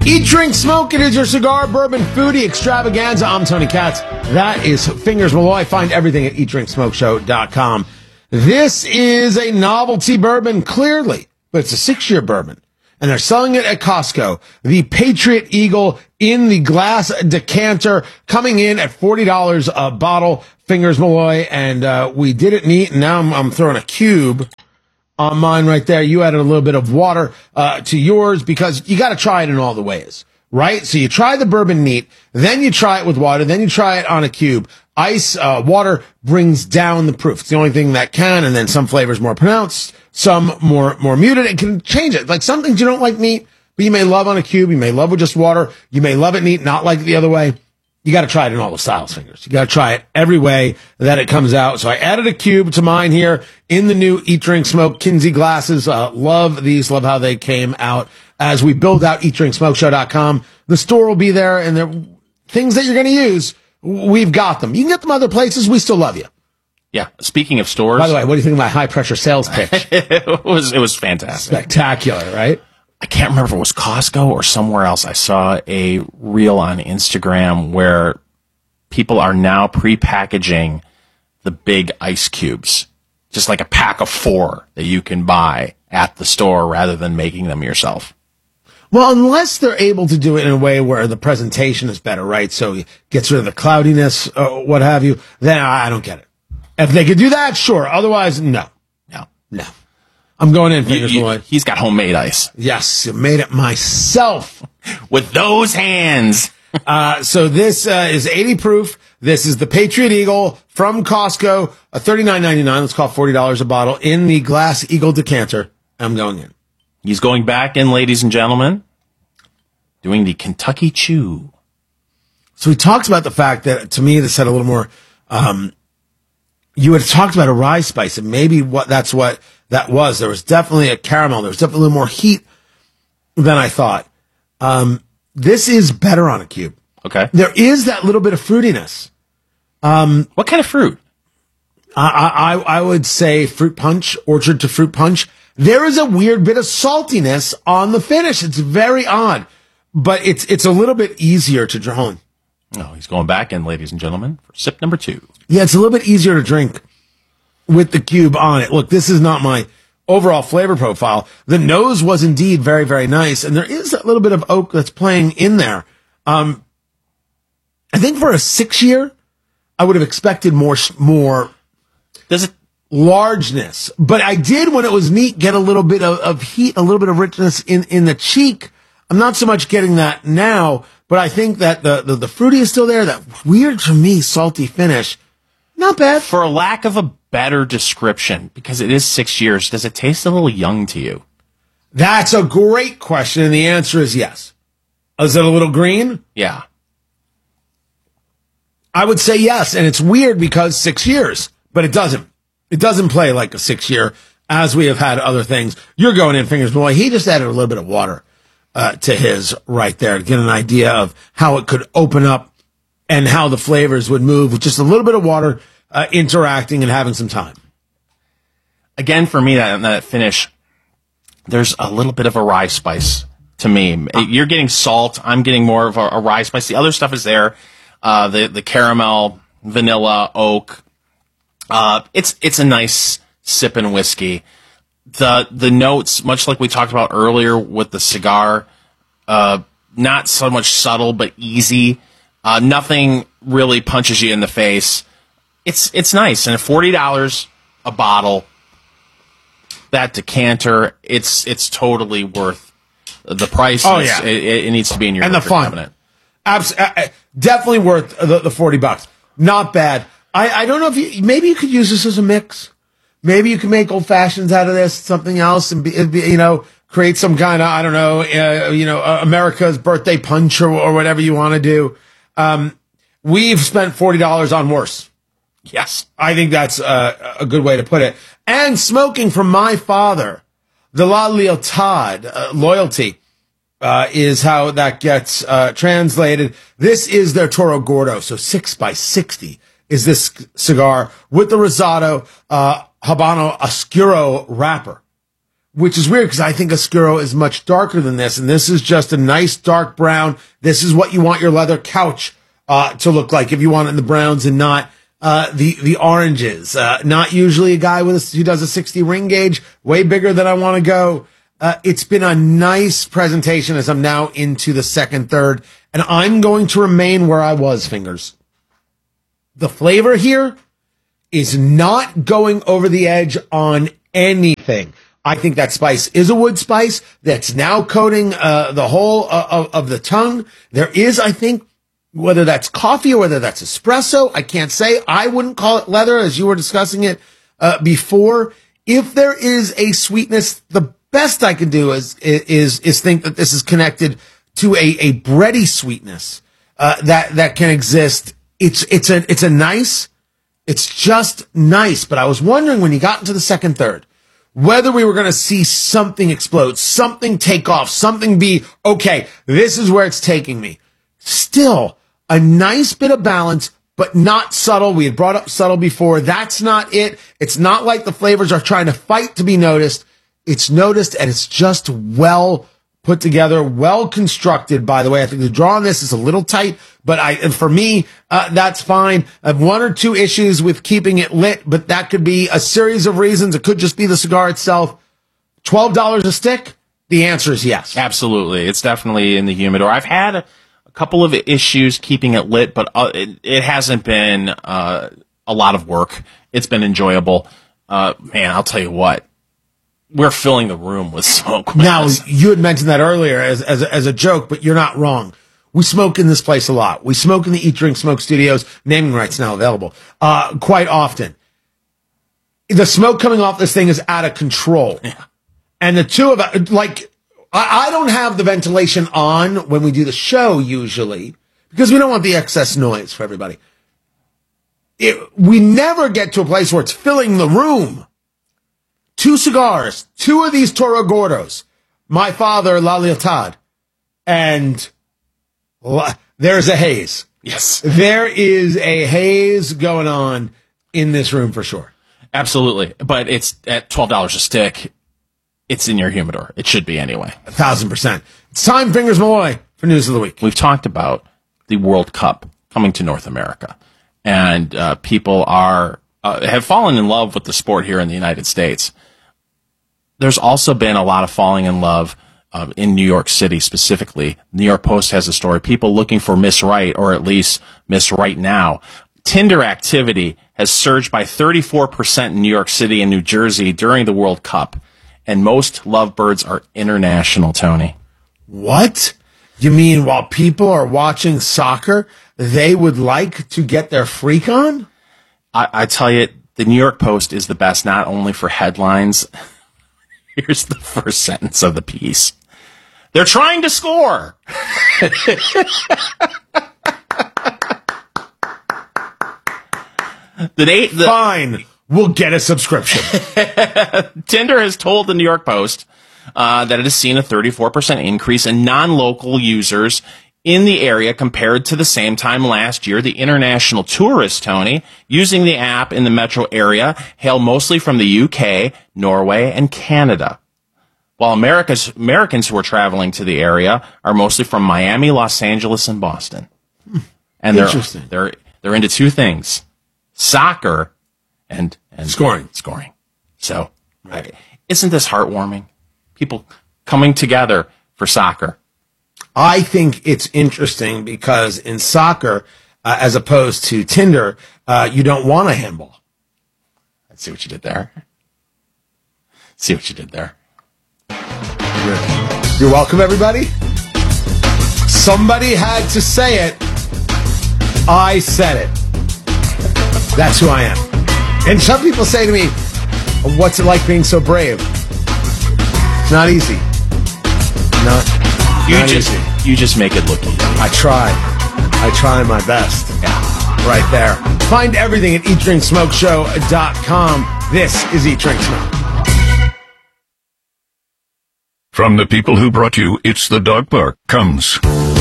Eat, drink, smoke. It is your cigar, bourbon, foodie extravaganza. I'm Tony Katz. That is Fingers Malloy. Find everything at eatdrinksmokeshow.com. This is a novelty bourbon, clearly, but it's a 6-year bourbon. And they're selling it at Costco. The Patriot Eagle in the glass decanter, coming in at $40 a bottle. Fingers Malloy. And we did it neat, and now I'm throwing a cube on mine right there. You added a little bit of water to yours because you got to try it in all the ways, right? So you try the bourbon neat, then you try it with water, then you try it on a cube. Ice, water brings down the proof. It's the only thing that can, and then some flavors more pronounced, some more muted. It can change it. Like some things you don't like neat, but you may love on a cube. You may love with just water. You may love it neat, not like it the other way. You got to try it in all the styles, Fingers. You got to try it every way that it comes out. So I added a cube to mine here in the new Eat, Drink, Smoke Kinsey glasses. Love these. Love how they came out as we build out eatdrinksmokeshow.com. The store will be there, and the things that you're going to use, we've got them. You can get them other places. We still love you. Yeah. Speaking of stores. By the way, what do you think of my high pressure sales pitch? It was fantastic. Spectacular, right? I can't remember if it was Costco or somewhere else. I saw a reel on Instagram where people are now pre-packaging the big ice cubes, just like a pack of 4 that you can buy at the store rather than making them yourself. Well, unless they're able to do it in a way where the presentation is better, right? So it gets rid of the cloudiness, what have you, then I don't get it. If they could do that, sure. Otherwise, no. I'm going in, Fingers Malloy. He's got homemade ice. Yes, made it myself. With those hands. So this is 80 proof. This is the Patriot Eagle from Costco, $39.99. Let's call it $40 a bottle in the glass Eagle decanter. I'm going in. He's going back in, ladies and gentlemen, doing the Kentucky Chew. So we talked about the fact that, to me, this had a little more, you had talked about a rye spice, and maybe that's what that was. There was definitely a caramel. There was definitely a little more heat than I thought. This is better on a cube. Okay. There is that little bit of fruitiness. What kind of fruit? I would say fruit punch, orchard to fruit punch. There is a weird bit of saltiness on the finish. It's very odd, but it's a little bit easier to drown. Oh, he's going back in, ladies and gentlemen, for sip number 2. Yeah, it's a little bit easier to drink with the cube on it. Look, this is not my overall flavor profile. The nose was indeed very, very nice, and there is that little bit of oak that's playing in there. I think for a 6-year, I would have expected more Does it largeness, but I did, when it was neat, get a little bit of heat, a little bit of richness in the cheek. I'm not so much getting that now, but I think that the fruity is still there. That weird, to me, salty finish. Not bad. For a lack of a better description, because it is 6 years, does it taste a little young to you? That's a great question, and the answer is yes. Is it a little green? Yeah. I would say yes, and it's weird because 6 years, but it doesn't. It doesn't play like a 6-year, as we have had other things. You're going in, Fingers Malloy. He just added a little bit of water to his right there to get an idea of how it could open up and how the flavors would move with just a little bit of water interacting and having some time. Again, for me, that finish, there's a little bit of a rye spice to me. You're getting salt. I'm getting more of a rye spice. The other stuff is there. The caramel, vanilla, oak. It's a nice sipping whiskey. The notes, much like we talked about earlier with the cigar, not so much subtle, but easy. Nothing really punches you in the face. It's nice. And at $40 a bottle, that decanter, it's totally worth the price. Oh, yeah. It needs to be in your and the fun. cabinet. Definitely worth the $40. Not bad. I don't know if maybe you could use this as a mix. Maybe you can make old fashions out of this, something else, and create some kind of, I don't know, America's birthday punch or whatever you want to do. We've spent $40 on worse. Yes. I think that's a good way to put it. And smoking from my father, the La Lealtad, loyalty, is how that gets translated. This is their Toro Gordo, so 6x60 is this cigar with the Rosado Habano Oscuro wrapper, which is weird because I think Oscuro is much darker than this. And this is just a nice dark brown. This is what you want your leather couch to look like if you want it in the browns and not the oranges. Not usually a guy who does a 60 ring gauge, way bigger than I want to go. It's been a nice presentation as I'm now into the second, third, and I'm going to remain where I was, Fingers. The flavor here is not going over the edge on anything. I think that spice is a wood spice that's now coating the whole of the tongue. There is, I think, whether that's coffee or whether that's espresso, I can't say. I wouldn't call it leather, as you were discussing it before. If there is a sweetness, the best I can do is think that this is connected to a bready sweetness that can exist. It's just nice. But I was wondering when you got into the second, third, whether we were going to see something explode, something take off, something be, okay, this is where it's taking me. Still, a nice bit of balance, but not subtle. We had brought up subtle before. That's not it. It's not like the flavors are trying to fight to be noticed. It's noticed, and it's just well put together, well constructed, by the way. I think the draw on this is a little tight, but for me, that's fine. I have one or two issues with keeping it lit, but that could be a series of reasons. It could just be the cigar itself. $12 a stick? The answer is yes. Absolutely. It's definitely in the humidor. I've had a couple of issues keeping it lit, but it hasn't been a lot of work. It's been enjoyable. Man, I'll tell you what. We're filling the room with smoke. Now, you had mentioned that earlier as a joke, but you're not wrong. We smoke in this place a lot. We smoke in the Eat, Drink, Smoke studios. Naming rights now available. Quite often. The smoke coming off this thing is out of control. Yeah. And the two of us, like, I don't have the ventilation on when we do the show usually because we don't want the excess noise for everybody. We never get to a place where it's filling the room. 2 cigars, 2 of these Toro Gordos, my father, La Leotard, and there's a haze. Yes. There is a haze going on in this room for sure. Absolutely. But it's at $12 a stick. It's in your humidor. It should be anyway. 1,000%. It's time, Fingers Malloy, for News of the Week. We've talked about the World Cup coming to North America, and people have fallen in love with the sport here in the United States. There's also been a lot of falling in love in New York City specifically. New York Post has a story. People looking for Miss Right, or at least Miss Right Now. Tinder activity has surged by 34% in New York City and New Jersey during the World Cup. And most lovebirds are international, Tony. What? You mean while people are watching soccer, they would like to get their freak on? I tell you, the New York Post is the best, not only for headlines. Here's the first sentence of the piece. They're trying to score. Fine. We'll get a subscription. Tinder has told the New York Post that it has seen a 34% increase in non-local users in the area compared to the same time last year. The international tourists, Tony, using the app in the metro area hail mostly from the UK, Norway, and Canada. While Americans who are traveling to the area are mostly from Miami, Los Angeles, and Boston. And they're into 2 things: soccer and scoring. So, isn't this heartwarming? People coming together for soccer. I think it's interesting because in soccer, as opposed to Tinder, you don't want a handball. I see what you did there. You're welcome, everybody. Somebody had to say it. I said it. That's who I am. And some people say to me, what's it like being so brave? It's not easy. You just make it look easy. I try my best. Yeah. Right there. Find everything at eatdrinksmokeshow.com. This is Eat, Drink, Smoke. From the people who brought you It's the Dog Park comes